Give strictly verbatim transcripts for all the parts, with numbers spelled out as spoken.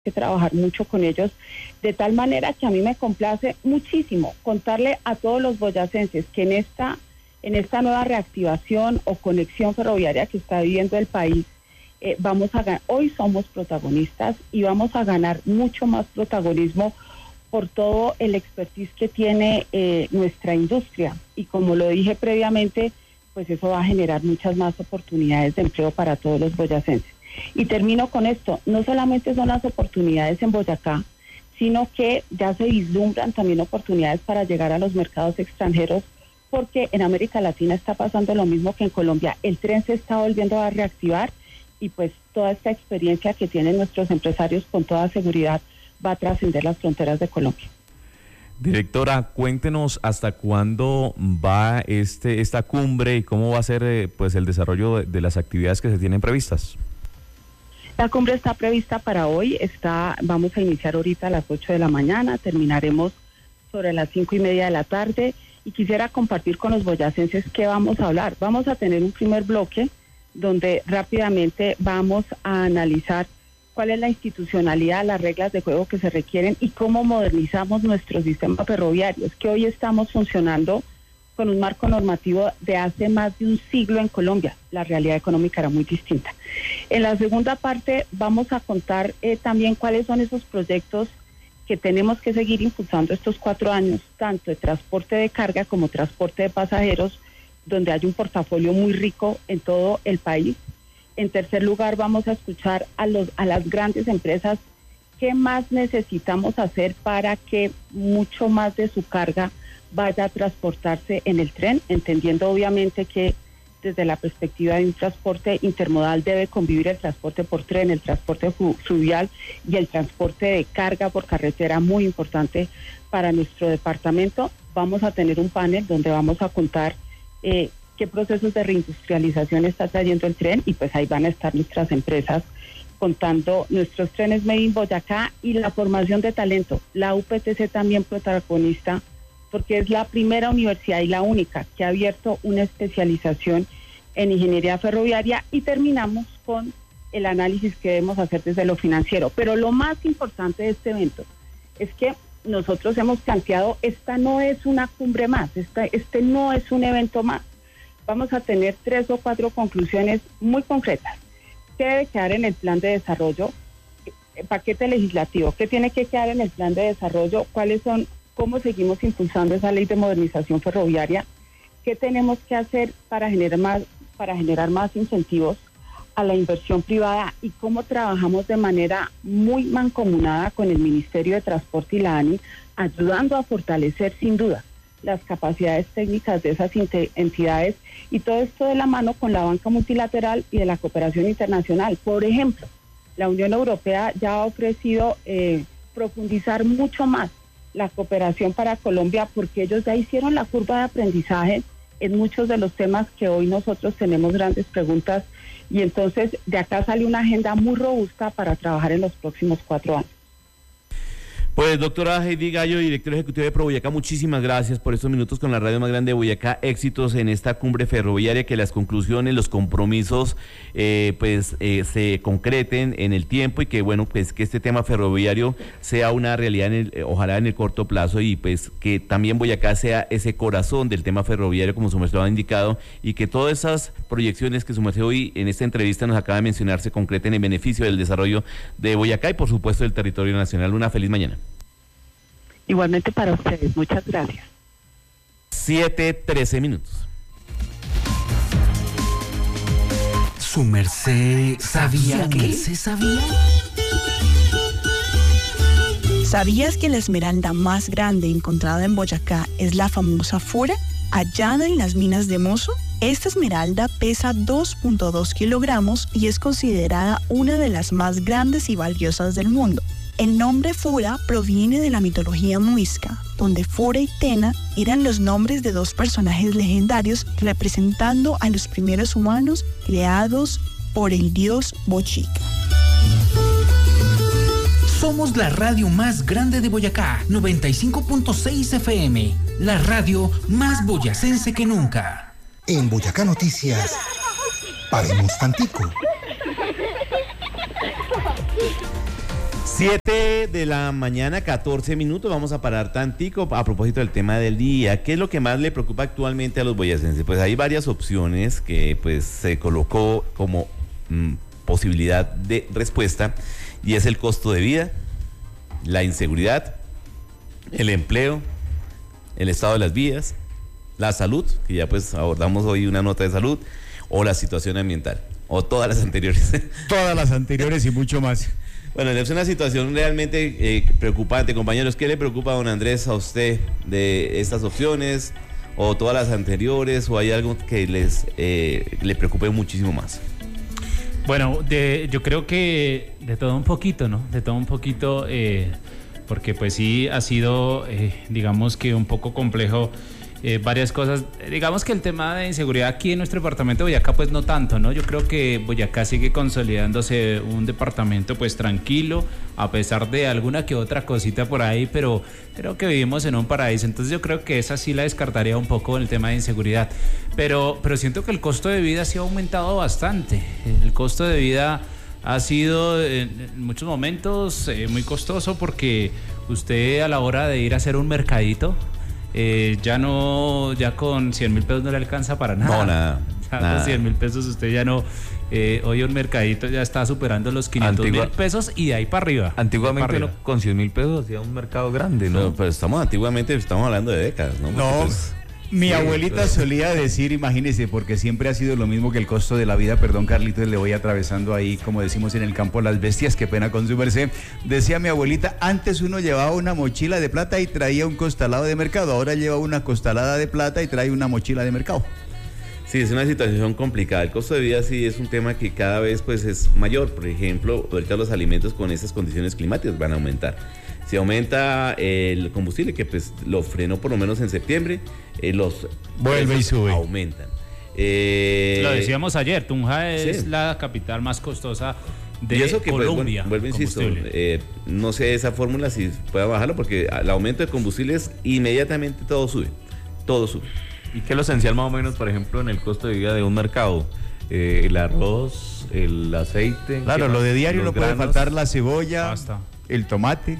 que trabajar mucho con ellos, de tal manera que a mí me complace muchísimo contarle a todos los boyacenses que en esta, en esta nueva reactivación o conexión ferroviaria que está viviendo el país, eh, vamos a ganar, hoy somos protagonistas y vamos a ganar mucho más protagonismo por todo el expertise que tiene eh, nuestra industria. Y como lo dije previamente, pues eso va a generar muchas más oportunidades de empleo para todos los boyacenses. Y termino con esto, no solamente son las oportunidades en Boyacá, sino que ya se vislumbran también oportunidades para llegar a los mercados extranjeros, porque en América Latina está pasando lo mismo que en Colombia. El tren se está volviendo a reactivar y pues toda esta experiencia que tienen nuestros empresarios con toda seguridad va a trascender las fronteras de Colombia. Directora, cuéntenos hasta cuándo va este esta cumbre y cómo va a ser eh, pues el desarrollo de, de las actividades que se tienen previstas. La cumbre está prevista para hoy, está, vamos a iniciar ahorita a las ocho de la mañana, terminaremos sobre las cinco y media de la tarde y quisiera compartir con los boyacenses qué vamos a hablar. Vamos a tener un primer bloque donde rápidamente vamos a analizar cuál es la institucionalidad, las reglas de juego que se requieren y cómo modernizamos nuestro sistema ferroviario. Es que hoy estamos funcionando con un marco normativo de hace más de un siglo en Colombia. La realidad económica era muy distinta. En la segunda parte vamos a contar eh, también cuáles son esos proyectos que tenemos que seguir impulsando estos cuatro años, tanto de transporte de carga como transporte de pasajeros, donde hay un portafolio muy rico en todo el país. En tercer lugar, vamos a escuchar a, los, a las grandes empresas qué más necesitamos hacer para que mucho más de su carga vaya a transportarse en el tren, entendiendo obviamente que desde la perspectiva de un transporte intermodal debe convivir el transporte por tren, el transporte fluvial y el transporte de carga por carretera, muy importante para nuestro departamento. Vamos a tener un panel donde vamos a contar eh, qué procesos de reindustrialización está trayendo el tren y pues ahí van a estar nuestras empresas contando nuestros trenes Made in Boyacá y la formación de talento. La U P T C también protagonista, porque es la primera universidad y la única que ha abierto una especialización en ingeniería ferroviaria, y terminamos con el análisis que debemos hacer desde lo financiero. Pero lo más importante de este evento es que nosotros hemos planteado, esta no es una cumbre más, esta, este no es un evento más. Vamos a tener tres o cuatro conclusiones muy concretas. ¿Qué debe quedar en el plan de desarrollo? Paquete legislativo. ¿Qué tiene que quedar en el plan de desarrollo? ¿Cuáles son cómo seguimos impulsando esa ley de modernización ferroviaria? ¿Qué tenemos que hacer para generar más, para generar más incentivos a la inversión privada? Y cómo trabajamos de manera muy mancomunada con el Ministerio de Transporte y la ANI, ayudando a fortalecer sin duda las capacidades técnicas de esas entidades, y todo esto de la mano con la banca multilateral y de la cooperación internacional. Por ejemplo, la Unión Europea ya ha ofrecido eh, profundizar mucho más la cooperación para Colombia, porque ellos ya hicieron la curva de aprendizaje en muchos de los temas que hoy nosotros tenemos grandes preguntas, y entonces de acá sale una agenda muy robusta para trabajar en los próximos cuatro años. Pues doctora Heidi Gallo, directora ejecutiva de ProBoyacá, muchísimas gracias por estos minutos con la radio más grande de Boyacá. Éxitos en esta cumbre ferroviaria, que las conclusiones, los compromisos eh, pues eh, se concreten en el tiempo, y que bueno, pues que este tema ferroviario sea una realidad en el, eh, ojalá en el corto plazo, y pues que también Boyacá sea ese corazón del tema ferroviario, como su merced lo ha indicado, y que todas esas proyecciones que su merced hoy en esta entrevista nos acaba de mencionar se concreten en beneficio del desarrollo de Boyacá y por supuesto del territorio nacional. Una feliz mañana. Igualmente para ustedes, muchas gracias. siete, trece minutos. Su merced sabía que se sabía. ¿Sabías que la esmeralda más grande encontrada en Boyacá es la famosa Fura, hallada en las minas de Mozo? Esta esmeralda pesa dos punto dos kilogramos y es considerada una de las más grandes y valiosas del mundo. El nombre Fura proviene de la mitología muisca, donde Fura y Tena eran los nombres de dos personajes legendarios representando a los primeros humanos creados por el dios Bochica. Somos la radio más grande de Boyacá, noventa y cinco punto seis F M, la radio más boyacense que nunca. En Boyacá Noticias, paremos tantico. Siete de la mañana, catorce minutos, vamos a parar tantico a propósito del tema del día. ¿Qué es lo que más le preocupa actualmente a los boyacenses? Pues hay varias opciones que pues se colocó como mm, posibilidad de respuesta, y es el costo de vida, la inseguridad, el empleo, el estado de las vías, la salud, que ya pues abordamos hoy una nota de salud, o la situación ambiental, o todas las anteriores. Todas las anteriores y mucho más. Bueno, es una situación realmente eh, preocupante, compañeros. ¿Qué le preocupa, don Andrés, a usted de estas opciones, o todas las anteriores, o hay algo que les eh, le preocupe muchísimo más? Bueno, de, yo creo que de todo un poquito, ¿no? De todo un poquito, eh, porque pues sí ha sido, eh, digamos que un poco complejo. Eh, varias cosas, digamos que el tema de inseguridad aquí en nuestro departamento de Boyacá pues no tanto, ¿no? Yo creo que Boyacá sigue consolidándose un departamento pues tranquilo, a pesar de alguna que otra cosita por ahí, pero creo que vivimos en un paraíso, entonces yo creo que esa sí la descartaría un poco en el tema de inseguridad, pero, pero siento que el costo de vida sí ha aumentado bastante. El costo de vida ha sido en muchos momentos eh, muy costoso, porque usted a la hora de ir a hacer un mercadito, Eh, ya no, ya con cien mil pesos no le alcanza para nada. No, nada. Ya nada. con cien mil pesos usted ya no, eh, hoy un mercadito ya está superando los quinientos mil pesos y de ahí para arriba. Antiguamente para arriba. Lo, con cien mil pesos hacía un mercado grande, ¿no? Pero, pero estamos antiguamente, estamos hablando de décadas, ¿no? No, Porque, pues, mi sí, abuelita pues, solía decir, imagínese, porque siempre ha sido lo mismo que el costo de la vida, perdón Carlitos, le voy atravesando ahí, como decimos en el campo, las bestias, qué pena con su merced. Decía mi abuelita, antes uno llevaba una mochila de plata y traía un costalado de mercado, ahora lleva una costalada de plata y trae una mochila de mercado. Sí, es una situación complicada. El costo de vida sí es un tema que cada vez pues es mayor. Por ejemplo, ahorita los alimentos con esas condiciones climáticas van a aumentar. Si aumenta el combustible, que pues lo frenó por lo menos en septiembre, eh, los vuelve y sube. Aumentan. Eh, Lo decíamos ayer, Tunja es sí. la capital más costosa de y eso que, Colombia. Pues, vuelvo, insisto, eh, no sé esa fórmula si pueda bajarlo, porque el aumento de combustibles inmediatamente todo sube, todo sube. ¿Y qué es lo esencial más o menos, por ejemplo, en el costo de vida de un mercado? Eh, el arroz, el aceite. Claro, lo de diario no puede faltar la cebolla, Basta. el tomate.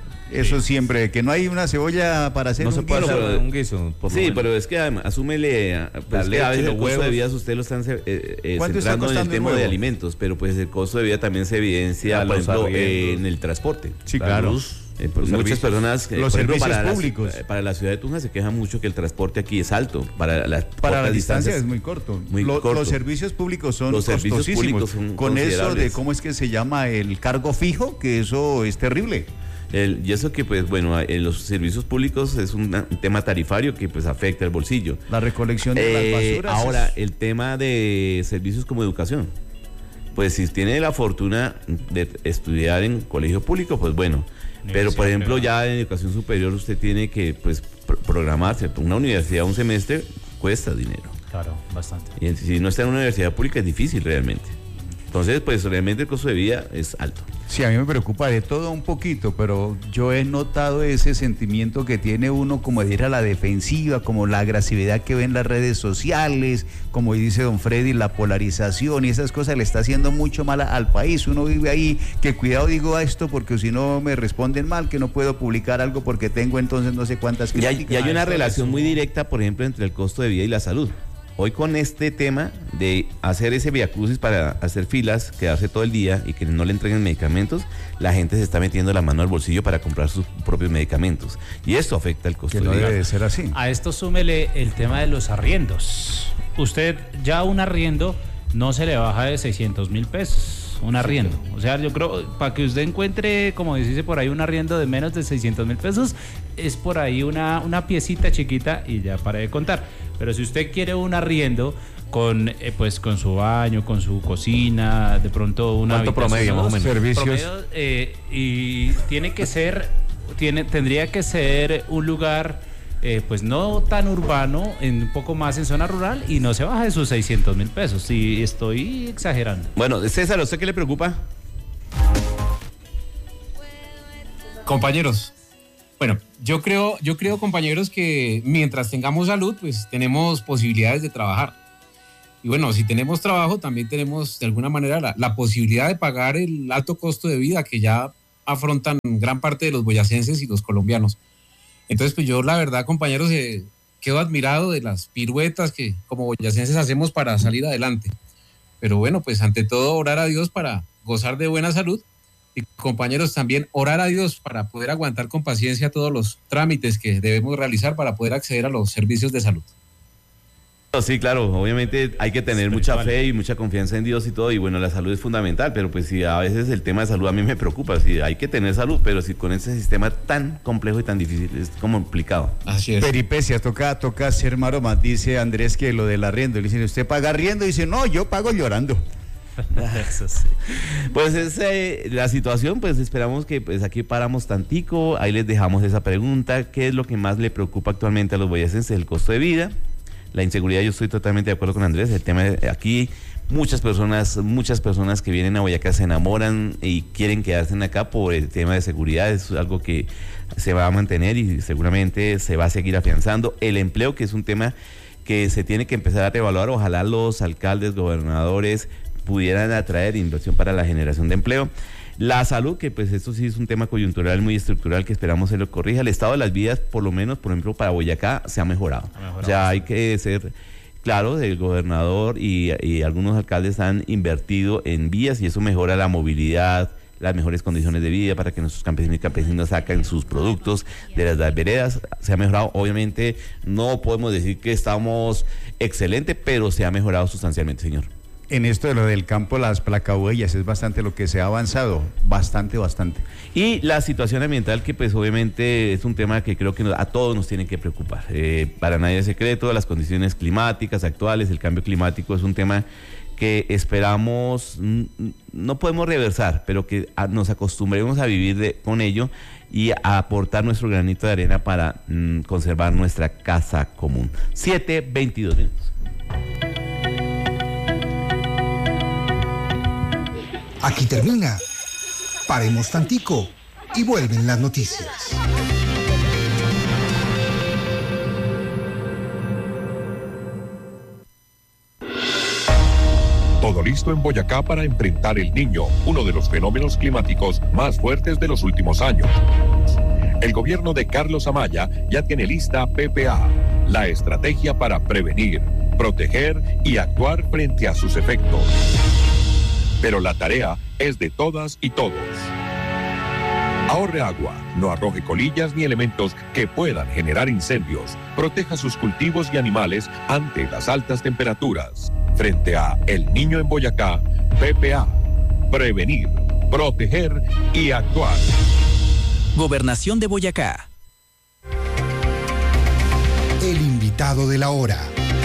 Eso Sí. siempre, que no hay una cebolla para hacer No un se puede guiso. hacer un guiso. Por lo Sí, menos. pero es que además, asúmele, pues La que a leche, veces el los costo huevos. de vida usted lo están eh, eh, ¿Cuánto está centrando en el costando el tema de huevo? alimentos, pero pues el costo de vida también se evidencia, A por los ejemplo, arriendos. eh, en el transporte. Sí, La claro. luz, Eh, pues, los muchas servicios. personas, eh, Los por ejemplo, servicios para públicos. La, para la ciudad de Tunja se queja mucho que el transporte aquí es alto, para las Para la cortas distancia distancias es muy corto. muy Lo- corto. Los servicios públicos son Los servicios costosísimos. públicos son Con eso de considerables. cómo es que se llama el cargo fijo, que eso es terrible. El, y eso que pues bueno, en los servicios públicos es un, un tema tarifario que pues afecta el bolsillo. La recolección de las Eh, basuras. ahora, es- el tema de servicios como educación. Pues si tiene la fortuna de estudiar en colegio público, pues bueno. Pero por ejemplo, ya en educación superior usted tiene que pues pro- programarse. Una universidad, un semestre, cuesta dinero. Claro, bastante. Y si no está en una universidad pública es difícil realmente. Entonces, pues realmente el costo de vida es alto. Sí, a mí me preocupa de todo un poquito, pero yo he notado ese sentimiento que tiene uno como de ir a la defensiva, como la agresividad que ve en las redes sociales, como dice don Freddy, la polarización y esas cosas le está haciendo mucho mal al país. Uno vive ahí, que cuidado digo a esto porque si no me responden mal, que no puedo publicar algo porque tengo entonces no sé cuántas Y hay, críticas. y hay una eso relación es muy un- directa, por ejemplo, entre el costo de vida y la salud. Hoy con este tema de hacer ese viacrucis para hacer filas, quedarse todo el día y que no le entreguen medicamentos, la gente se está metiendo la mano al bolsillo para comprar sus propios medicamentos. Y esto afecta el costo Que no de vida. debe de ser así. A esto súmele el tema de los arriendos. Usted ya un arriendo no se le baja de seiscientos mil pesos. Un arriendo. O sea, yo creo, para que usted encuentre, como dice por ahí, un arriendo de menos de seiscientos mil pesos, es por ahí una, una piecita chiquita y ya para de contar. Pero si usted quiere un arriendo con, eh, pues, con su baño, con su cocina, de pronto una ¿Cuánto habitación promedio, más o menos? Servicios. promedio, eh, y tiene que ser, tiene, tendría que ser un lugar eh, pues no tan urbano, en un poco más en zona rural y no se baja de sus seiscientos mil pesos. Si estoy exagerando. Bueno, César, ¿a usted qué le preocupa? Compañeros, bueno, yo creo, yo creo, compañeros, que mientras tengamos salud, pues tenemos posibilidades de trabajar. Y bueno, si tenemos trabajo, también tenemos de alguna manera la, la posibilidad de pagar el alto costo de vida que ya afrontan gran parte de los boyacenses y los colombianos. Entonces, pues yo la verdad, compañeros, eh, quedo admirado de las piruetas que como boyacenses hacemos para salir adelante. Pero bueno, pues ante todo orar a Dios para gozar de buena salud y compañeros también orar a Dios para poder aguantar con paciencia todos los trámites que debemos realizar para poder acceder a los servicios de salud. Sí, claro, obviamente hay que tener mucha fe y mucha confianza en Dios y todo, y bueno, la salud es fundamental, pero pues sí, a veces el tema de salud a mí me preocupa, sí, hay que tener salud, pero si con ese sistema tan complejo y tan difícil es complicado. Así es. Peripecias, toca, toca hacer maromas, dice Andrés que lo del arriendo, le dicen, ¿usted paga arriendo? Y dice, no, yo pago llorando. Eso sí. Pues es eh, la situación, pues esperamos que pues aquí paramos tantico, ahí les dejamos esa pregunta, ¿qué es lo que más le preocupa actualmente a los boyacenses? El costo de vida. La inseguridad, yo estoy totalmente de acuerdo con Andrés, el tema de aquí, muchas personas, muchas personas que vienen a Boyacá se enamoran y quieren quedarse acá por el tema de seguridad, es algo que se va a mantener y seguramente se va a seguir afianzando. El empleo, que es un tema que se tiene que empezar a reevaluar, ojalá los alcaldes, gobernadores pudieran atraer inversión para la generación de empleo. La salud, que pues esto sí es un tema coyuntural muy estructural que esperamos se lo corrija. El estado de las vías, por lo menos, por ejemplo, para Boyacá, se ha mejorado. Ha mejorado. O sea, hay que ser claro, el gobernador y, y algunos alcaldes han invertido en vías y eso mejora la movilidad, las mejores condiciones de vida para que nuestros campesinos y campesinas saquen sus productos de las, las veredas. Se ha mejorado, obviamente no podemos decir que estamos excelentes, pero se ha mejorado sustancialmente, señor. En esto de lo del campo, las placahuellas, es bastante lo que se ha avanzado, bastante, bastante. Y la situación ambiental, que pues obviamente es un tema que creo que a todos nos tiene que preocupar. Eh, para nadie es secreto, las condiciones climáticas actuales, el cambio climático es un tema que esperamos, no podemos reversar, pero que nos acostumbremos a vivir de, con ello y a aportar nuestro granito de arena para mm, conservar nuestra casa común. siete veintidós minutos. Aquí termina. Paremos tantico y vuelven las noticias. Todo listo en Boyacá para enfrentar el Niño, uno de los fenómenos climáticos más fuertes de los últimos años. El gobierno de Carlos Amaya ya tiene lista P P A, la estrategia para prevenir, proteger y actuar frente a sus efectos. Pero la tarea es de todas y todos. Ahorre agua, no arroje colillas ni elementos que puedan generar incendios. Proteja sus cultivos y animales ante las altas temperaturas. Frente a El Niño en Boyacá, P P A. Prevenir, proteger y actuar. Gobernación de Boyacá. El invitado de la hora.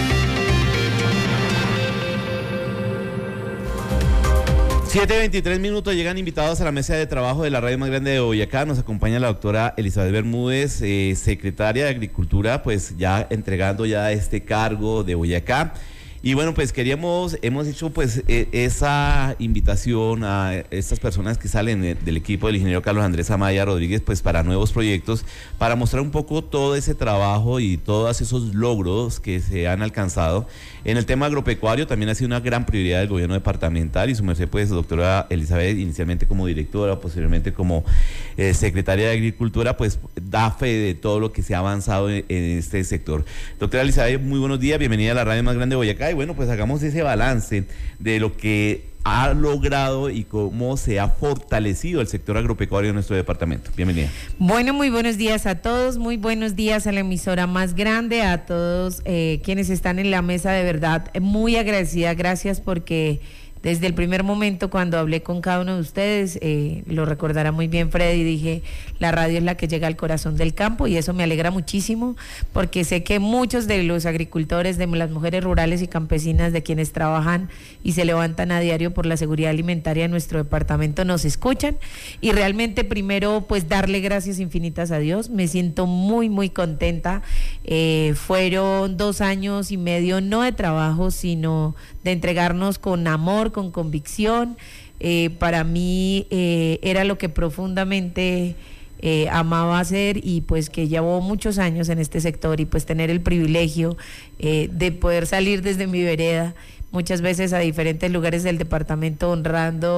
siete veintitrés minutos, llegan invitados a la mesa de trabajo de la radio más grande de Boyacá. Nos acompaña la doctora Elizabeth Bermúdez, eh, secretaria de Agricultura, pues ya entregando ya este cargo de Boyacá. Y bueno, pues queríamos, hemos hecho pues eh, esa invitación a estas personas que salen de, del equipo del ingeniero Carlos Andrés Amaya Rodríguez, pues para nuevos proyectos, para mostrar un poco todo ese trabajo y todos esos logros que se han alcanzado. En el tema agropecuario también ha sido una gran prioridad del gobierno departamental y su merced pues doctora Elizabeth, inicialmente como directora, posteriormente como eh, secretaria de Agricultura, pues da fe de todo lo que se ha avanzado en, en este sector. Doctora Elizabeth, muy buenos días, bienvenida a la radio más grande de Boyacá. Y bueno, pues hagamos ese balance de lo que ha logrado y cómo se ha fortalecido el sector agropecuario de nuestro departamento. Bienvenida. Bueno, muy buenos días a todos, muy buenos días a la emisora más grande, a todos eh, quienes están en la mesa, de verdad, muy agradecida, gracias porque desde el primer momento cuando hablé con cada uno de ustedes, eh, lo recordará muy bien Freddy, dije, la radio es la que llega al corazón del campo y eso me alegra muchísimo porque sé que muchos de los agricultores, de las mujeres rurales y campesinas, de quienes trabajan y se levantan a diario por la seguridad alimentaria de nuestro departamento nos escuchan y realmente primero pues darle gracias infinitas a Dios, me siento muy muy contenta, eh, fueron dos años y medio no de trabajo sino de entregarnos con amor, con convicción, eh, para mí eh, era lo que profundamente eh, amaba hacer y pues que llevo muchos años en este sector y pues tener el privilegio eh, de poder salir desde mi vereda muchas veces a diferentes lugares del departamento honrando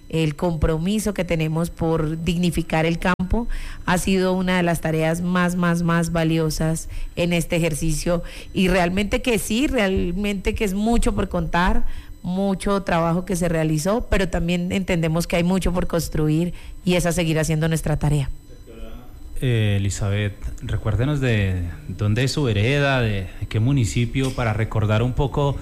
el compromiso que tenemos por dignificar el campo ha sido una de las tareas más, más, más valiosas en este ejercicio, y realmente que sí, realmente que es mucho por contar, mucho trabajo que se realizó, pero también entendemos que hay mucho por construir y esa seguirá siendo nuestra tarea. Eh, Elizabeth, recuérdenos de dónde es su vereda, de qué municipio, para recordar un poco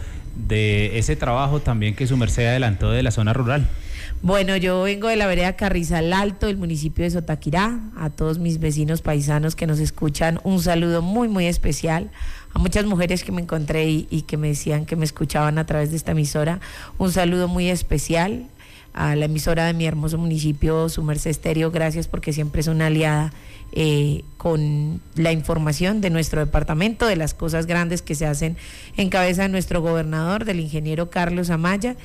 de ese trabajo también que su merced adelantó de la zona rural. Bueno, yo vengo de la vereda Carrizal Alto, del municipio de Sotaquirá. A todos mis vecinos paisanos que nos escuchan, un saludo muy, muy especial. A muchas mujeres que me encontré y, y que me decían que me escuchaban a través de esta emisora, un saludo muy especial. A la emisora de mi hermoso municipio, Su Merced Estéreo, gracias porque siempre es una aliada eh, con la información de nuestro departamento, de las cosas grandes que se hacen en cabeza de nuestro gobernador, del ingeniero Carlos Amaya,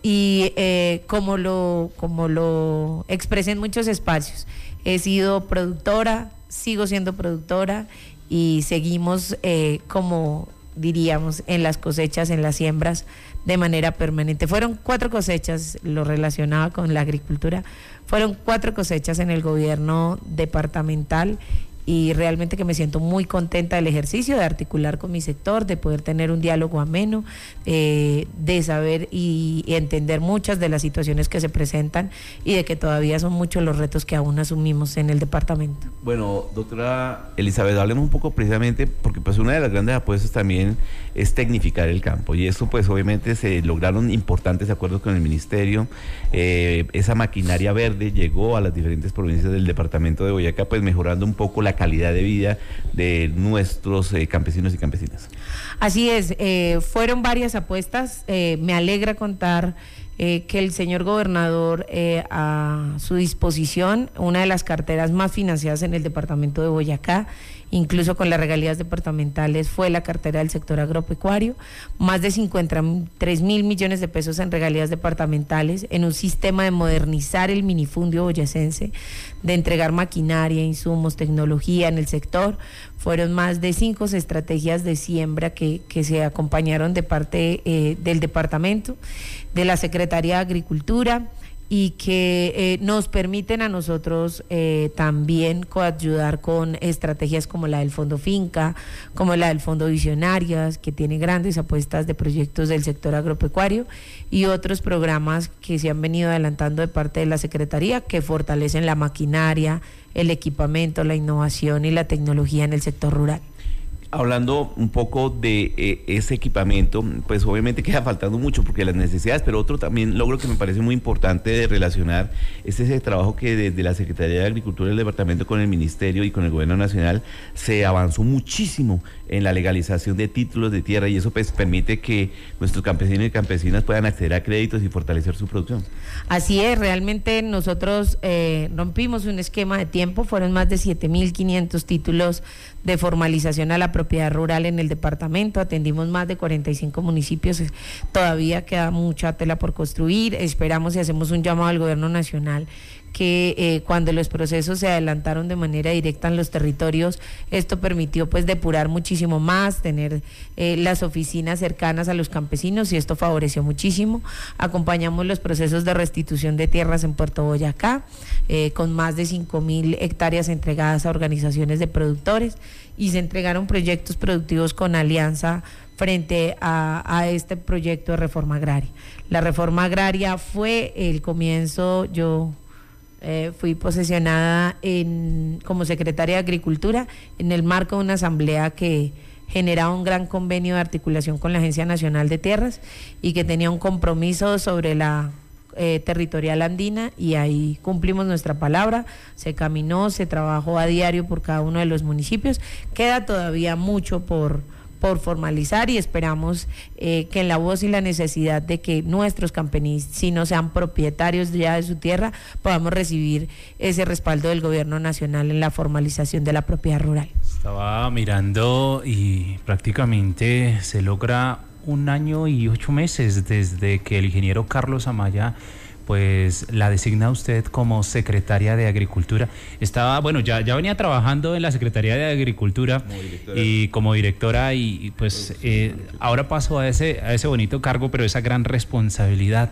y eh, como lo, como lo expresé en muchos espacios, he sido productora, sigo siendo productora y seguimos eh, como diríamos en las cosechas, en las siembras, de manera permanente. Fueron cuatro cosechas, lo relacionaba con la agricultura, fueron cuatro cosechas en el gobierno departamental, y realmente que me siento muy contenta del ejercicio, de articular con mi sector, de poder tener un diálogo ameno, eh, de saber y, y entender muchas de las situaciones que se presentan, y de que todavía son muchos los retos que aún asumimos en el departamento. Bueno, doctora Elizabeth, hablemos un poco precisamente, porque pues una de las grandes apuestas también es tecnificar el campo, y eso pues obviamente se lograron importantes acuerdos con el ministerio. Eh, esa maquinaria verde llegó a las diferentes provincias del departamento de Boyacá, pues mejorando un poco la calidad de vida de nuestros eh, campesinos y campesinas. Así es, eh, fueron varias apuestas, eh, me alegra contar eh, que el señor gobernador eh, a su disposición, una de las carteras más financiadas en el departamento de Boyacá, incluso con las regalías departamentales, fue la cartera del sector agropecuario, más de cincuenta y tres mil millones de pesos en regalías departamentales, en un sistema de modernizar el minifundio boyacense, de entregar maquinaria, insumos, tecnología en el sector. Fueron más de cinco estrategias de siembra que, que se acompañaron de parte eh, del departamento, de la Secretaría de Agricultura, y que eh, nos permiten a nosotros eh, también coayudar con estrategias como la del Fondo Finca, como la del Fondo Visionarias, que tiene grandes apuestas de proyectos del sector agropecuario, y otros programas que se han venido adelantando de parte de la Secretaría, que fortalecen la maquinaria, el equipamiento, la innovación y la tecnología en el sector rural. Hablando un poco de eh, ese equipamiento, pues obviamente queda faltando mucho porque las necesidades, pero otro también logro que me parece muy importante de relacionar es ese trabajo que desde la Secretaría de Agricultura del departamento con el Ministerio y con el Gobierno Nacional se avanzó muchísimo en la legalización de títulos de tierra, y eso pues permite que nuestros campesinos y campesinas puedan acceder a créditos y fortalecer su producción. Así es, realmente nosotros eh, rompimos un esquema de tiempo, fueron más de siete mil quinientos títulos de formalización a la propiedad rural en el departamento, atendimos más de cuarenta y cinco municipios, todavía queda mucha tela por construir, esperamos y hacemos un llamado al Gobierno Nacional que eh, cuando los procesos se adelantaron de manera directa en los territorios, esto permitió pues depurar muchísimo más, tener eh, las oficinas cercanas a los campesinos, y esto favoreció muchísimo. Acompañamos los procesos de restitución de tierras en Puerto Boyacá, eh, con más de cinco mil hectáreas entregadas a organizaciones de productores, y se entregaron proyectos productivos con alianza frente a, a este proyecto de reforma agraria. La reforma agraria fue el comienzo, yo Eh, fui posesionada en, como secretaria de Agricultura en el marco de una asamblea que generaba un gran convenio de articulación con la Agencia Nacional de Tierras y que tenía un compromiso sobre la eh, territorial andina, y ahí cumplimos nuestra palabra, se caminó, se trabajó a diario por cada uno de los municipios. Queda todavía mucho por por formalizar, y esperamos eh, que en la voz y la necesidad de que nuestros campesinos sean propietarios ya de su tierra, podamos recibir ese respaldo del Gobierno Nacional en la formalización de la propiedad rural. Estaba mirando y prácticamente se logra un año y ocho meses desde que el ingeniero Carlos Amaya pues la designa usted como secretaria de Agricultura. Estaba, bueno, ya, ya venía trabajando en la Secretaría de Agricultura como y como directora, y, y pues eh, ahora paso a ese, a ese bonito cargo, pero esa gran responsabilidad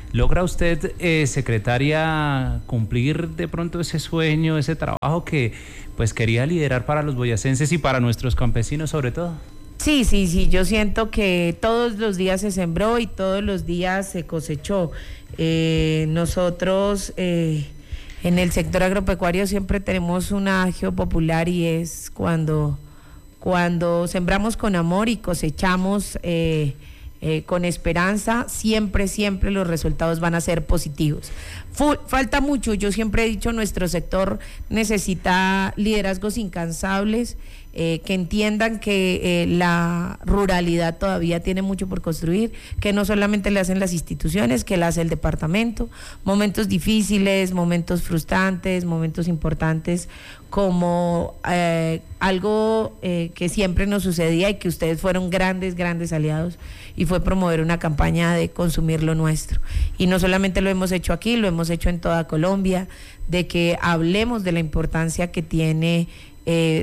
¿Logra usted, eh, secretaria, cumplir de pronto ese sueño, ese trabajo que pues quería liderar para los boyacenses y para nuestros campesinos sobre todo? Sí, sí, sí, yo siento que todos los días se sembró y todos los días se cosechó. Eh, nosotros eh, en el sector agropecuario siempre tenemos un agio popular y es cuando, cuando sembramos con amor y cosechamos eh, eh, con esperanza, siempre, siempre los resultados van a ser positivos. Fu- falta mucho, yo siempre he dicho, nuestro sector necesita liderazgos incansables, Eh, que entiendan que eh, la ruralidad todavía tiene mucho por construir, que no solamente le hacen las instituciones, que la hace el departamento, momentos difíciles, momentos frustrantes, momentos importantes, como eh, algo eh, que siempre nos sucedía y que ustedes fueron grandes, grandes aliados, y fue promover una campaña de consumir lo nuestro. Y no solamente lo hemos hecho aquí, lo hemos hecho en toda Colombia, de que hablemos de la importancia que tiene eh,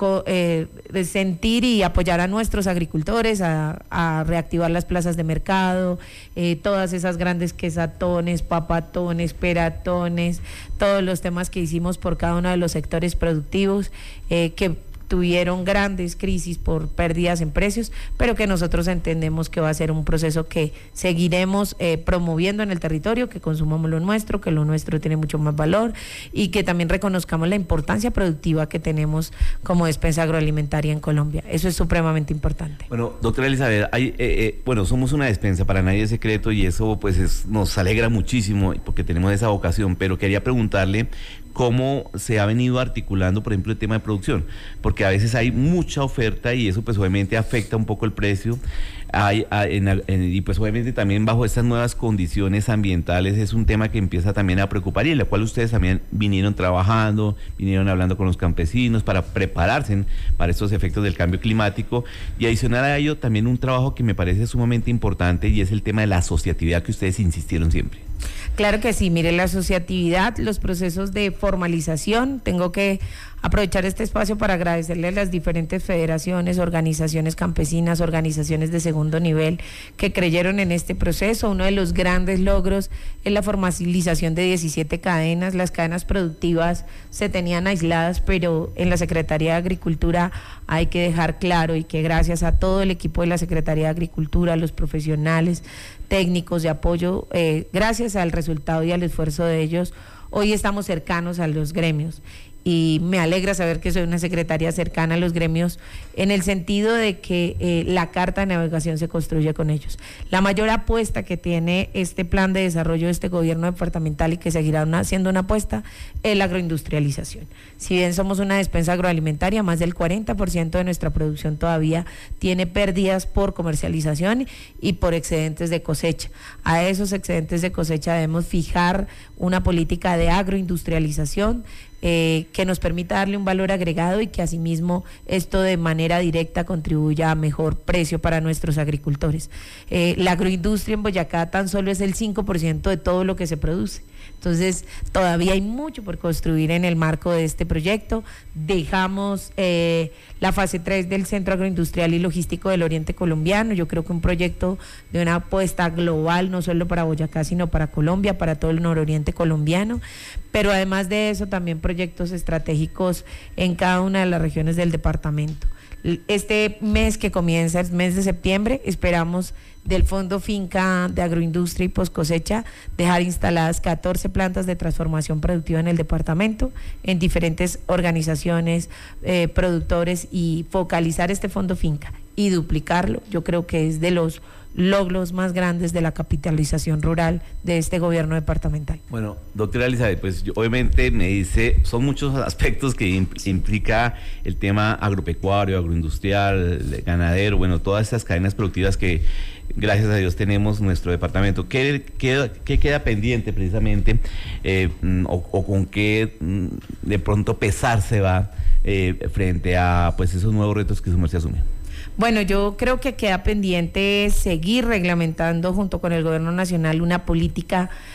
Eh, de sentir y apoyar a nuestros agricultores, a, a reactivar las plazas de mercado, eh, todas esas grandes quesatones, papatones, peratones, todos los temas que hicimos por cada uno de los sectores productivos, eh, que tuvieron grandes crisis por pérdidas en precios, pero que nosotros entendemos que va a ser un proceso que seguiremos eh, promoviendo en el territorio, que consumamos lo nuestro, que lo nuestro tiene mucho más valor y que también reconozcamos la importancia productiva que tenemos como despensa agroalimentaria en Colombia. Eso es supremamente importante. Bueno, doctora Elizabeth, hay, eh, eh, bueno, somos una despensa, para nadie es secreto, y eso pues es, nos alegra muchísimo porque tenemos esa vocación, pero quería preguntarle cómo se ha venido articulando, por ejemplo, el tema de producción, porque a veces hay mucha oferta y eso pues obviamente afecta un poco el precio, hay, hay en, en, y pues obviamente también bajo estas nuevas condiciones ambientales es un tema que empieza también a preocupar y en la cual ustedes también vinieron trabajando, vinieron hablando con los campesinos para prepararse para estos efectos del cambio climático, y adicional a ello también un trabajo que me parece sumamente importante y es el tema de la asociatividad que ustedes insistieron siempre. Claro que sí, mire, la asociatividad, los procesos de formalización, tengo que aprovechar este espacio para agradecerle a las diferentes federaciones, organizaciones campesinas, organizaciones de segundo nivel que creyeron en este proceso. Uno de los grandes logros es la formalización de diecisiete cadenas. Las cadenas productivas se tenían aisladas, pero en la Secretaría de Agricultura hay que dejar claro y que gracias a todo el equipo de la Secretaría de Agricultura, los profesionales, técnicos de apoyo, eh, gracias al resultado y al esfuerzo de ellos, hoy estamos cercanos a los gremios. Y me alegra saber que soy una secretaria cercana a los gremios en el sentido de que eh, la carta de navegación se construye con ellos. La mayor apuesta que tiene este plan de desarrollo de este gobierno departamental y que seguirá una, siendo una apuesta es la agroindustrialización. Si bien somos una despensa agroalimentaria, más del cuarenta por ciento de nuestra producción todavía tiene pérdidas por comercialización y por excedentes de cosecha. A esos excedentes de cosecha debemos fijar una política de agroindustrialización Eh, que nos permita darle un valor agregado y que asimismo esto de manera directa contribuya a mejor precio para nuestros agricultores. Eh, la agroindustria en Boyacá tan solo es el cinco por ciento de todo lo que se produce. Entonces, todavía hay mucho por construir en el marco de este proyecto. Dejamos eh, la fase tres del Centro Agroindustrial y Logístico del Oriente Colombiano. Yo creo que un proyecto de una apuesta global, no solo para Boyacá, sino para Colombia, para todo el nororiente colombiano. Pero además de eso, también proyectos estratégicos en cada una de las regiones del departamento. Este mes que comienza, el mes de septiembre, esperamos del Fondo Finca de Agroindustria y Poscosecha dejar instaladas catorce plantas de transformación productiva en el departamento, en diferentes organizaciones, eh, productores, y focalizar este Fondo Finca y duplicarlo. Yo creo que es de los logros más grandes de la capitalización rural de este gobierno departamental. Bueno, doctora Elizabeth, pues yo, obviamente me dice, son muchos aspectos que implica el tema agropecuario, agroindustrial, ganadero, bueno, todas estas cadenas productivas que gracias a Dios tenemos en nuestro departamento. ¿Qué, qué, qué queda pendiente precisamente eh, o, o con qué de pronto pesar se va eh, frente a pues esos nuevos retos que su merced asume? Bueno, yo creo que queda pendiente seguir reglamentando junto con el gobierno nacional una política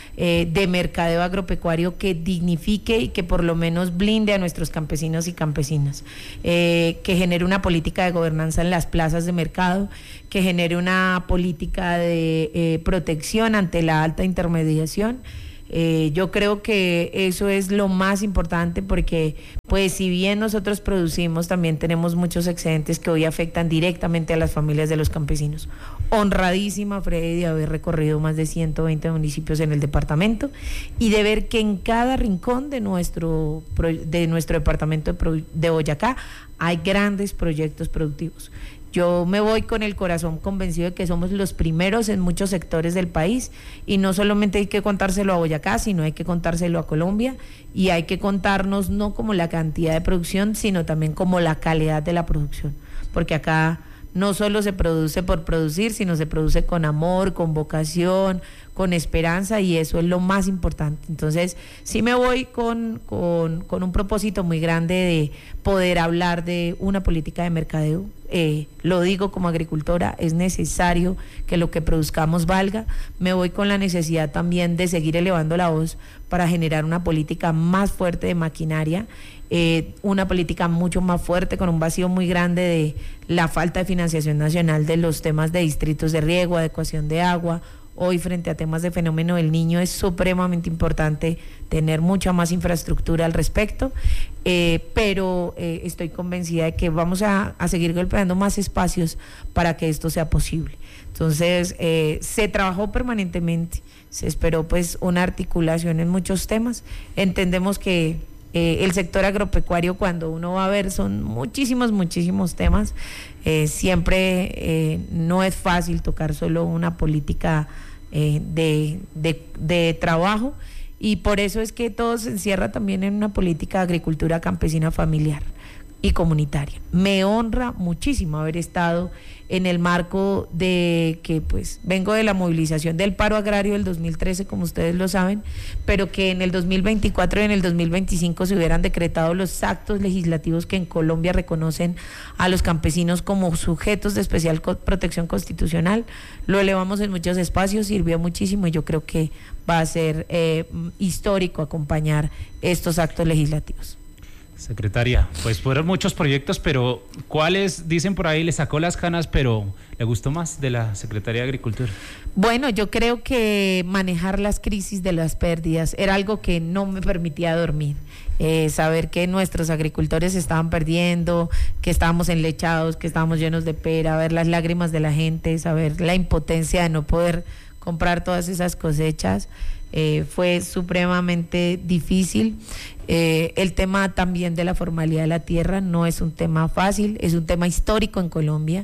eh, de mercadeo agropecuario que dignifique y que por lo menos blinde a nuestros campesinos y campesinas, eh, que genere una política de gobernanza en las plazas de mercado, que genere una política de eh, protección ante la alta intermediación. Eh, yo creo que eso es lo más importante, porque pues si bien nosotros producimos, también tenemos muchos excedentes que hoy afectan directamente a las familias de los campesinos. Honradísima, Freddy, de haber recorrido más de ciento veinte municipios en el departamento y de ver que en cada rincón de nuestro, de nuestro departamento de, de Boyacá hay grandes proyectos productivos. Yo me voy con el corazón convencido de que somos los primeros en muchos sectores del país, y no solamente hay que contárselo a Boyacá, sino hay que contárselo a Colombia, y hay que contarnos no como la cantidad de producción, sino también como la calidad de la producción, porque acá no solo se produce por producir, sino se produce con amor, con vocación, con esperanza, y eso es lo más importante. Entonces, sí me voy con, con, con un propósito muy grande de poder hablar de una política de mercadeo. Eh, lo digo como agricultora, es necesario que lo que produzcamos valga. Me voy con la necesidad también de seguir elevando la voz para generar una política más fuerte de maquinaria, eh, una política mucho más fuerte, con un vacío muy grande de la falta de financiación nacional de los temas de distritos de riego, adecuación de agua. Hoy, frente a temas de fenómeno del niño, es supremamente importante tener mucha más infraestructura al respecto, eh, pero eh, estoy convencida de que vamos a, a seguir golpeando más espacios para que esto sea posible. Entonces, eh, se trabajó permanentemente, se esperó pues una articulación en muchos temas. Entendemos que eh, el sector agropecuario, cuando uno va a ver, son muchísimos, muchísimos temas. Eh, siempre eh, no es fácil tocar solo una política eh, de, de, de trabajo, y por eso es que todo se encierra también en una política de agricultura campesina familiar y comunitaria. Me honra muchísimo haber estado en el marco de que pues vengo de la movilización del paro agrario del dos mil trece, como ustedes lo saben, pero que en el dos mil veinticuatro y en el dos mil veinticinco se hubieran decretado los actos legislativos que en Colombia reconocen a los campesinos como sujetos de especial protección constitucional. Lo elevamos en muchos espacios, sirvió muchísimo, y yo creo que va a ser eh, histórico acompañar estos actos legislativos. Secretaria, pues fueron muchos proyectos, pero ¿cuáles, dicen por ahí, le sacó las canas, pero le gustó más de la Secretaría de Agricultura? Bueno, yo creo que manejar las crisis de las pérdidas era algo que no me permitía dormir. Eh, saber que nuestros agricultores estaban perdiendo, que estábamos enlechados, que estábamos llenos de pera, ver las lágrimas de la gente, saber la impotencia de no poder comprar todas esas cosechas, eh, fue supremamente difícil. Eh, el tema también de la formalidad de la tierra no es un tema fácil, es un tema histórico en Colombia.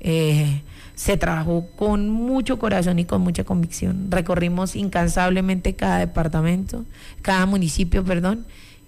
Eh, se trabajó con mucho corazón y con mucha convicción. Recorrimos incansablemente cada departamento, cada municipio, perdón,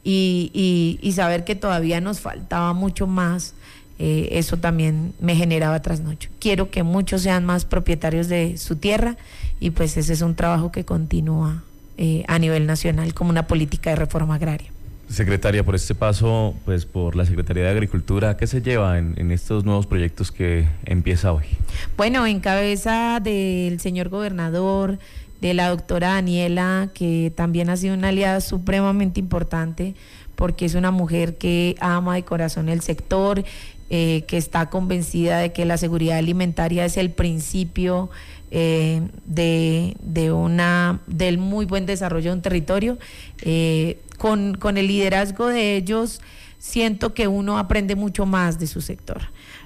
y, y, y saber que todavía nos faltaba mucho más, eh, eso también me generaba trasnocho. Quiero que muchos sean más propietarios de su tierra, y pues ese es un trabajo que continúa eh, a nivel nacional como una política de reforma agraria. Secretaria, por este paso, pues por la Secretaría de Agricultura, ¿qué se lleva en, en estos nuevos proyectos que empieza hoy? Bueno, en cabeza del señor gobernador, de la doctora Daniela, que también ha sido una aliada supremamente importante, porque es una mujer que ama de corazón el sector, eh, que está convencida de que la seguridad alimentaria es el principio eh, de, de una, del muy buen desarrollo de un territorio. Eh, con, con el liderazgo de ellos, siento que uno aprende mucho más de su sector.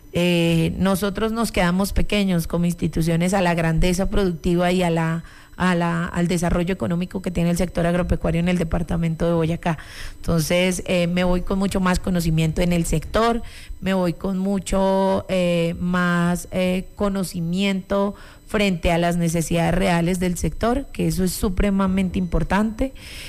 Eh, nosotros nos quedamos pequeños como instituciones a la grandeza productiva y a la A la, al desarrollo económico que tiene el sector agropecuario en el departamento de Boyacá. Entonces eh, me voy con mucho más conocimiento en el sector, me voy con mucho eh, más eh, conocimiento frente a las necesidades reales del sector, que eso es supremamente importante.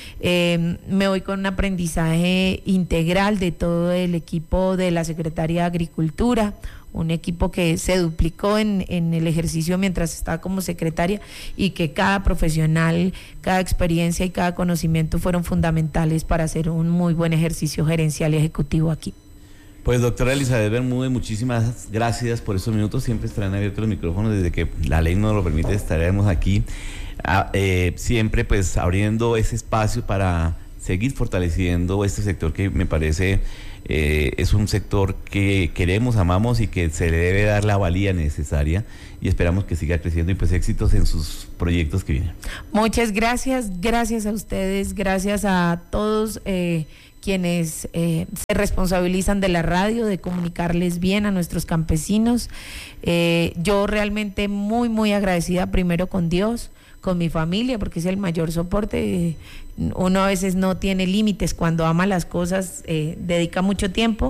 Eh, me voy con un aprendizaje integral de todo el equipo de la Secretaría de Agricultura, un equipo que se duplicó en, en el ejercicio mientras estaba como secretaria, y que cada profesional, cada experiencia y cada conocimiento fueron fundamentales para hacer un muy buen ejercicio gerencial y ejecutivo aquí. Pues doctora Elizabeth Bermúdez, muchísimas gracias por estos minutos. Siempre estarán abiertos los micrófonos, desde que la ley nos lo permite estaremos aquí. a, eh, siempre pues abriendo ese espacio para seguir fortaleciendo este sector que me parece eh, es un sector que queremos, amamos y que se le debe dar la valía necesaria, y esperamos que siga creciendo y pues éxitos en sus proyectos que vienen. Muchas gracias, gracias a ustedes, gracias a todos eh, quienes eh, se responsabilizan de la radio, de comunicarles bien a nuestros campesinos. Eh, yo realmente muy, muy agradecida primero con Dios, con mi familia, porque es el mayor soporte. Uno a veces no tiene límites cuando ama las cosas, eh, dedica mucho tiempo,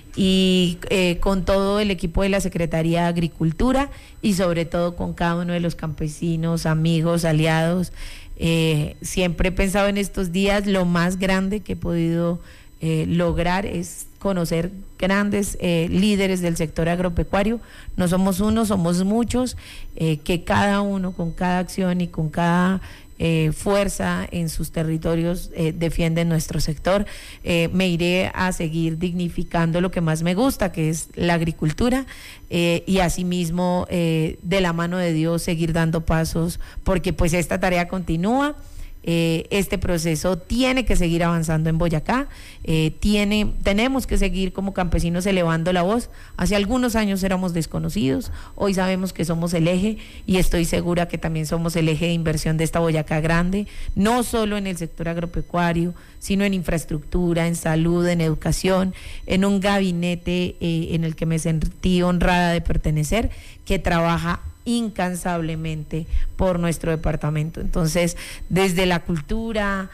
y eh, con todo el equipo de la Secretaría de Agricultura y sobre todo con cada uno de los campesinos, amigos, aliados. Eh, siempre he pensado en estos días, lo más grande que he podido eh, lograr es conocer grandes eh, líderes del sector agropecuario. No somos uno, somos muchos, eh, que cada uno con cada acción y con cada eh, fuerza en sus territorios eh, defienden nuestro sector. Eh, me iré a seguir dignificando lo que más me gusta, que es la agricultura, eh, y asimismo eh, de la mano de Dios seguir dando pasos, porque pues esta tarea continúa. Eh, este proceso tiene que seguir avanzando en Boyacá, eh, tiene, tenemos que seguir como campesinos elevando la voz. Hace algunos años éramos desconocidos, hoy sabemos que somos el eje, y estoy segura que también somos el eje de inversión de esta Boyacá grande, no solo en el sector agropecuario, sino en infraestructura, en salud, en educación, en un gabinete eh, en el que me sentí honrada de pertenecer, que trabaja incansablemente por nuestro departamento. Entonces, desde la cultura,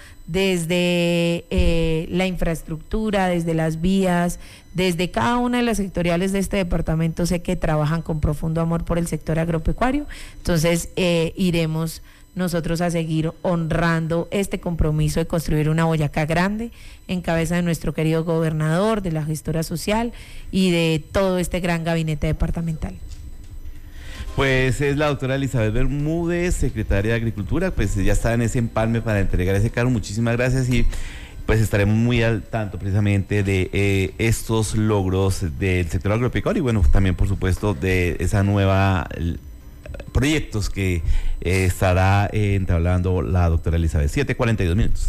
desde eh, la infraestructura, desde las vías, desde cada una de las sectoriales de este departamento, sé que trabajan con profundo amor por el sector agropecuario. Entonces, eh, iremos nosotros a seguir honrando este compromiso de construir una Boyacá grande en cabeza de nuestro querido gobernador, de la gestora social y de todo este gran gabinete departamental. Pues es la doctora Elizabeth Bermúdez, secretaria de Agricultura, pues ya está en ese empalme para entregar ese cargo. Muchísimas gracias, y pues estaremos muy al tanto precisamente de eh, estos logros del sector agropecuario y bueno, también por supuesto de esa nueva eh, proyectos que eh, estará eh, entablando la doctora Elizabeth. siete cuarenta y dos minutos.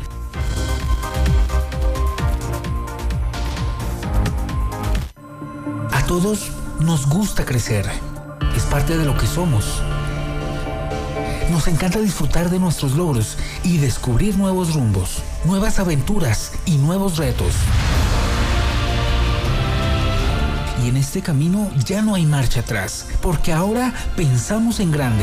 A todos nos gusta crecer. Es parte de lo que somos. Nos encanta disfrutar de nuestros logros y descubrir nuevos rumbos, nuevas aventuras y nuevos retos. Y en este camino ya no hay marcha atrás, porque ahora pensamos en grande.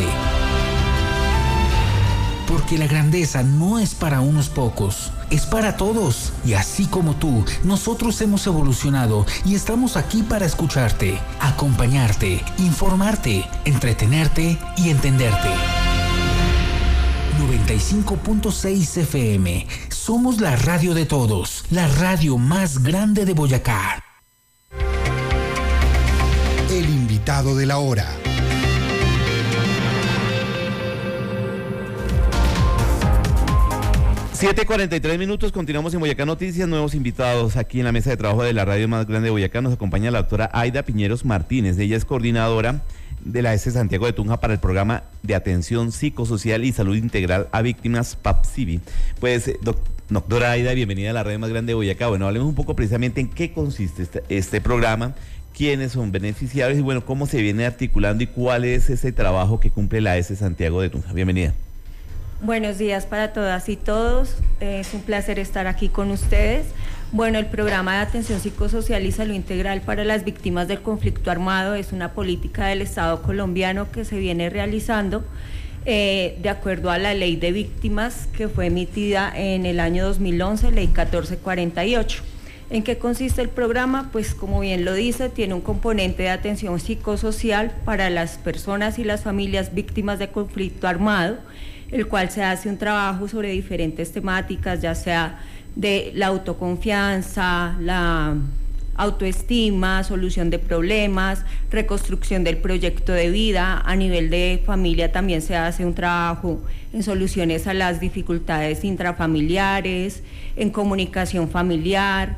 Porque la grandeza no es para unos pocos, es para todos. Y así como tú, nosotros hemos evolucionado y estamos aquí para escucharte, acompañarte, informarte, entretenerte y entenderte. noventa y cinco punto seis F M. Somos la radio de todos, la radio más grande de Boyacá. El invitado de la hora. siete cuarenta y tres minutos, continuamos en Boyacá Noticias, nuevos invitados aquí en la mesa de trabajo de la radio más grande de Boyacá. Nos acompaña la doctora Aida Piñeros Martínez. Ella es coordinadora de la S Santiago de Tunja para el programa de atención psicosocial y salud integral a víctimas PAPSIVI. Pues, doc, doctora Aida, bienvenida a la radio más grande de Boyacá. Bueno, hablemos un poco precisamente en qué consiste este, este programa, quiénes son beneficiarios y bueno, cómo se viene articulando y cuál es ese trabajo que cumple la S Santiago de Tunja. Bienvenida. Buenos días para todas y todos, es un placer estar aquí con ustedes. Bueno, el programa de atención psicosocial y salud integral para las víctimas del conflicto armado es una política del Estado colombiano que se viene realizando eh, de acuerdo a la ley de víctimas que fue emitida en el año dos mil once, ley catorce cuarenta y ocho. ¿En qué consiste el programa? Pues como bien lo dice, tiene un componente de atención psicosocial para las personas y las familias víctimas de conflicto armado, el cual se hace un trabajo sobre diferentes temáticas, ya sea de la autoconfianza, la autoestima, solución de problemas, reconstrucción del proyecto de vida. A nivel de familia también se hace un trabajo en soluciones a las dificultades intrafamiliares, en comunicación familiar,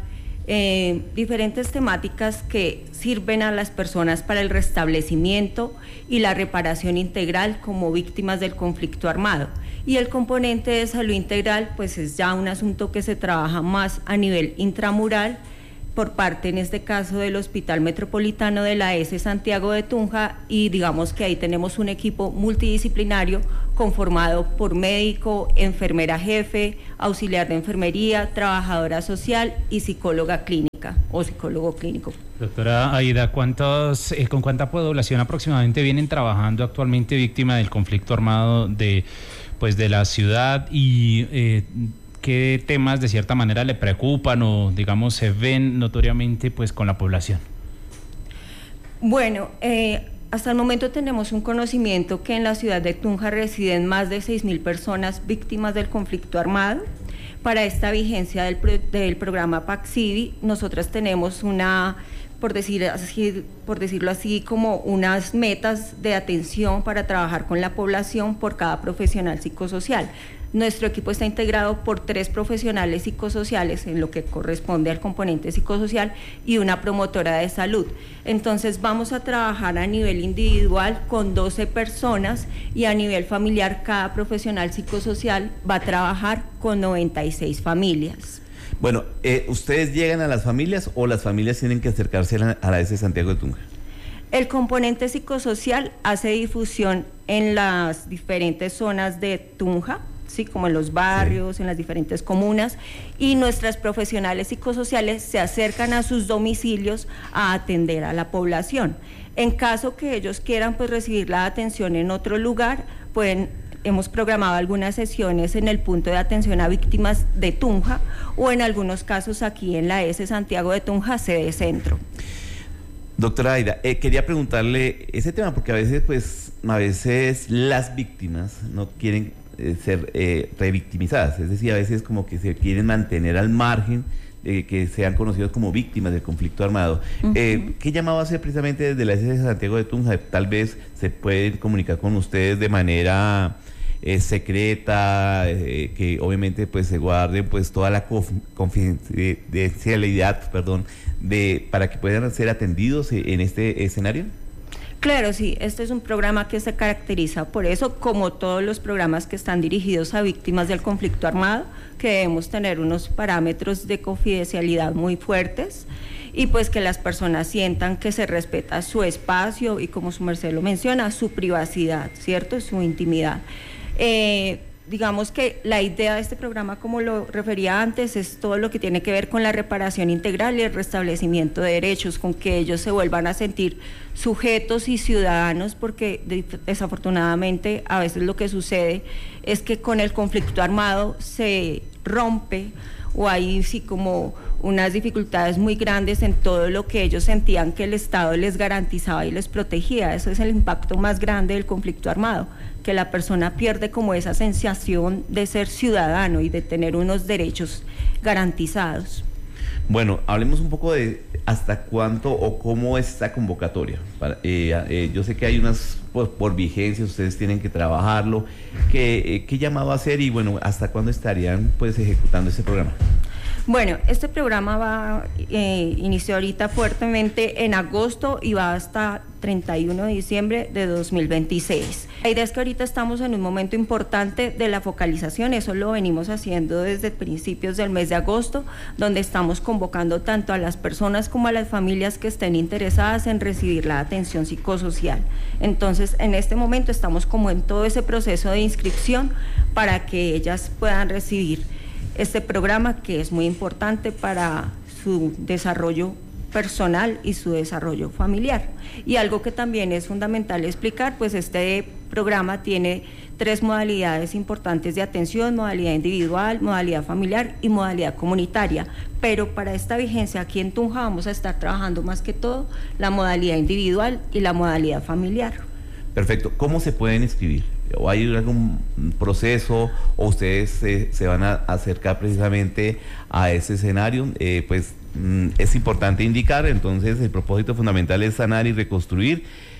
Eh, diferentes temáticas que sirven a las personas para el restablecimiento y la reparación integral como víctimas del conflicto armado. Y el componente de salud integral pues es ya un asunto que se trabaja más a nivel intramural por parte, en este caso, del Hospital Metropolitano de la S Santiago de Tunja, y digamos que ahí tenemos un equipo multidisciplinario conformado por médico, enfermera jefe, auxiliar de enfermería, trabajadora social y psicóloga clínica o psicólogo clínico. Doctora Aida, ¿cuántos, eh, ¿con cuánta población aproximadamente vienen trabajando actualmente víctima del conflicto armado de, pues, de la ciudad, y eh, qué temas de cierta manera le preocupan o digamos se ven notoriamente pues con la población? Bueno, eh, hasta el momento tenemos un conocimiento que en la ciudad de Tunja residen más de seis mil personas víctimas del conflicto armado. Para esta vigencia del, pro, del programa PACSIVI, nosotras tenemos una, por, decir así, por decirlo así, como unas metas de atención para trabajar con la población por cada profesional psicosocial. Nuestro equipo está integrado por tres profesionales psicosociales en lo que corresponde al componente psicosocial y una promotora de salud. Entonces vamos a trabajar a nivel individual con doce personas, y a nivel familiar cada profesional psicosocial va a trabajar con noventa y seis familias. Bueno, eh, ¿ustedes llegan a las familias o las familias tienen que acercarse a la, a la S Santiago de Tunja? El componente psicosocial hace difusión en las diferentes zonas de Tunja, sí, como en los barrios, sí, en las diferentes comunas, y nuestras profesionales psicosociales se acercan a sus domicilios a atender a la población. En caso que ellos quieran pues recibir la atención en otro lugar, pueden, hemos programado algunas sesiones en el punto de atención a víctimas de Tunja, o en algunos casos aquí en la S Santiago de Tunja, sede centro. Doctora Aida, eh, quería preguntarle ese tema porque a veces pues a veces las víctimas no quieren ser eh, revictimizadas, es decir, a veces como que se quieren mantener al margen de que sean conocidos como víctimas del conflicto armado. Uh-huh. eh, ¿Qué llamado hacer precisamente desde la S de Santiago de Tunja? Tal vez se pueden comunicar con ustedes de manera eh, secreta, eh, que obviamente pues se guarde pues toda la confidencialidad, perdón, de para que puedan ser atendidos en este escenario. Claro, sí, este es un programa que se caracteriza por eso, como todos los programas que están dirigidos a víctimas del conflicto armado, que debemos tener unos parámetros de confidencialidad muy fuertes, y pues que las personas sientan que se respeta su espacio y, como su merced lo menciona, su privacidad, ¿cierto?, su intimidad. Eh, digamos que la idea de este programa, como lo refería antes, es todo lo que tiene que ver con la reparación integral y el restablecimiento de derechos, con que ellos se vuelvan a sentir sujetos y ciudadanos, porque desafortunadamente a veces lo que sucede es que con el conflicto armado se rompe, o hay sí como unas dificultades muy grandes en todo lo que ellos sentían que el Estado les garantizaba y les protegía. Eso es el impacto más grande del conflicto armado, que la persona pierde como esa sensación de ser ciudadano y de tener unos derechos garantizados. Bueno, hablemos un poco de hasta cuánto o cómo es esta convocatoria. Para, eh, eh, yo sé que hay unas pues, por vigencias, ustedes tienen que trabajarlo. ¿Qué, eh, qué llamado a hacer y bueno, hasta cuándo estarían pues ejecutando este programa? Bueno, este programa va eh, inició ahorita fuertemente en agosto y va hasta treinta y uno de diciembre de dos mil veintiséis. La idea es que ahorita estamos en un momento importante de la focalización, eso lo venimos haciendo desde principios del mes de agosto, donde estamos convocando tanto a las personas como a las familias que estén interesadas en recibir la atención psicosocial. Entonces, en este momento estamos como en todo ese proceso de inscripción para que ellas puedan recibir este programa, que es muy importante para su desarrollo personal y su desarrollo familiar. Y algo que también es fundamental explicar, pues este programa tiene tres modalidades importantes de atención: modalidad individual, modalidad familiar y modalidad comunitaria. Pero para esta vigencia aquí en Tunja vamos a estar trabajando más que todo la modalidad individual y la modalidad familiar. Perfecto. ¿Cómo se pueden inscribir? ¿O hay algún proceso o ustedes se, se van a acercar precisamente a ese escenario? Eh, pues mm, es importante indicar, entonces el propósito fundamental es sanar y reconstruir.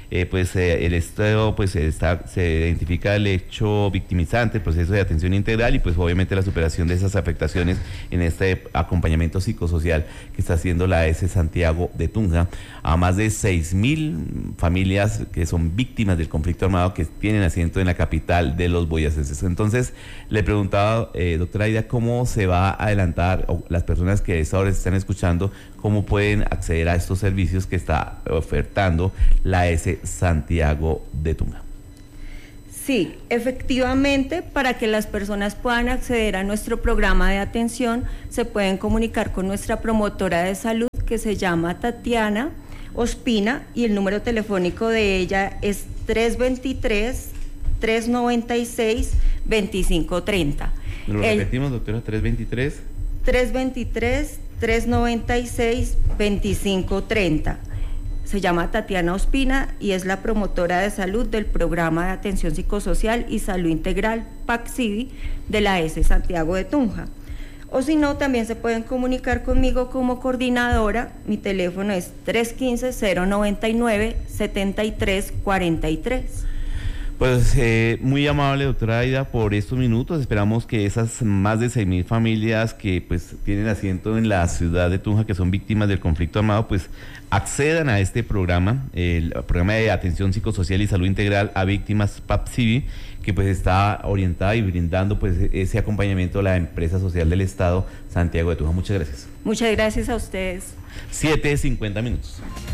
eh, pues eh, el Estado pues está, se identifica el hecho victimizante, el proceso de atención integral y pues obviamente la superación de esas afectaciones en este acompañamiento psicosocial que está haciendo la A S Santiago de Tunja a más de seis mil familias que son víctimas del conflicto armado que tienen asiento en la capital de los boyacenses. Entonces, le preguntaba, eh, doctora Aida, ¿cómo se va a adelantar, o las personas que a esta hora están escuchando, cómo pueden acceder a estos servicios que está ofertando la A S Santiago de Tunja? Sí, efectivamente, para que las personas puedan acceder a nuestro programa de atención, se pueden comunicar con nuestra promotora de salud, que se llama Tatiana Ospina, y el número telefónico de ella es tres dos tres, tres nueve seis, dos cinco tres cero. ¿Lo el, repetimos, doctora? tres dos tres. tres dos tres, tres nueve seis, dos cinco tres cero. Se llama Tatiana Ospina y es la promotora de salud del Programa de Atención Psicosocial y Salud Integral P A C S I V I de la A S Santiago de Tunja. O si no, también se pueden comunicar conmigo como coordinadora. Mi teléfono es tres uno cinco, cero nueve nueve, siete tres cuatro tres. Pues eh, muy amable, doctora Aida, por estos minutos. Esperamos que esas más de seis mil familias que pues tienen asiento en la ciudad de Tunja, que son víctimas del conflicto armado, pues accedan a este programa, el programa de atención psicosocial y salud integral a víctimas P A C S I V I, que pues está orientada y brindando pues ese acompañamiento a la empresa social del Estado Santiago de Tunja. Muchas gracias. Muchas gracias a ustedes. siete cincuenta minutos.